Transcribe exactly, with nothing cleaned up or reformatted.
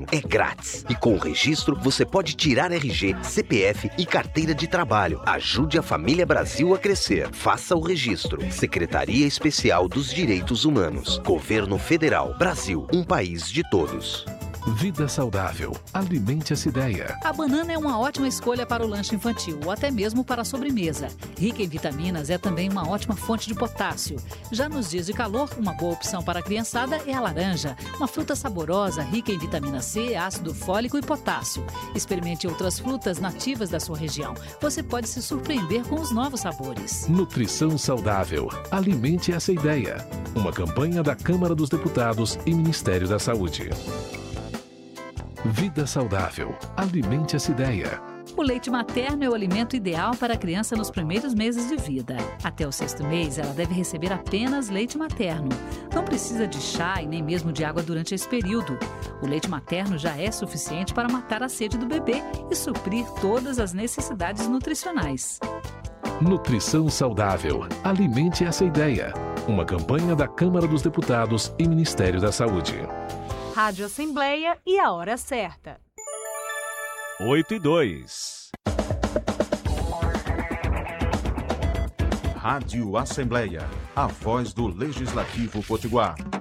Materno. É grátis. E com o registro, você pode tirar R G, C P F e carteira de trabalho. Ajude a Família Brasil a crescer. Faça o registro. Secretaria Especial dos Direitos Humanos. Governo Federal. Brasil, um país de todos. Vida saudável. Alimente essa ideia. A banana é uma ótima escolha para o lanche infantil ou até mesmo para a sobremesa. Rica em vitaminas, é também uma ótima fonte de potássio. Já nos dias de calor, uma boa opção para a criançada é a laranja, uma fruta saborosa, rica em vitamina C, ácido fólico e potássio. Experimente outras frutas nativas da sua região. Você pode se surpreender com os novos sabores. Nutrição saudável. Alimente essa ideia. Uma campanha da Câmara dos Deputados e Ministério da Saúde. Vida saudável. Alimente essa ideia. O leite materno é o alimento ideal para a criança nos primeiros meses de vida. Até o sexto mês, ela deve receber apenas leite materno. Não precisa de chá e nem mesmo de água durante esse período. O leite materno já é suficiente para matar a sede do bebê e suprir todas as necessidades nutricionais. Nutrição saudável. Alimente essa ideia. Uma campanha da Câmara dos Deputados e Ministério da Saúde. Rádio Assembleia e a hora certa. oito e dois. Rádio Assembleia, a voz do Legislativo Potiguar.